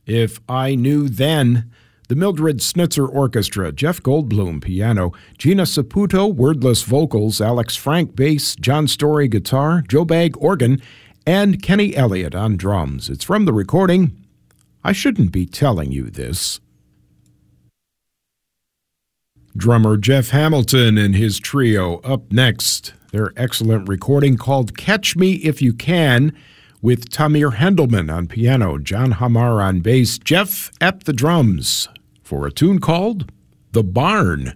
If I Knew Then. The Mildred Snitzer Orchestra, Jeff Goldblum, piano, Gina Saputo, wordless vocals, Alex Frank, bass, John Story, guitar, Joe Bagg, organ, and Kenny Elliott on drums. It's from the recording, I Shouldn't Be Telling You This. Drummer Jeff Hamilton and his trio up next. Their excellent recording called Catch Me If You Can, with Tamir Hendelman on piano, John Hamar on bass, Jeff at the drums, for a tune called The Barn.